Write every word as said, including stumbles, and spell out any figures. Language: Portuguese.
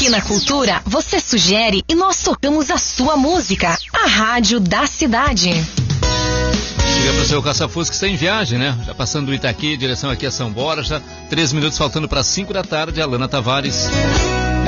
Aqui na Cultura, você sugere e nós tocamos a sua música. A Rádio da Cidade. Chega para o seu Caça-Fusca que está em viagem, né? Já passando do Itaqui, direção aqui a São Borja. Três minutos faltando para cinco da tarde. Alana Tavares.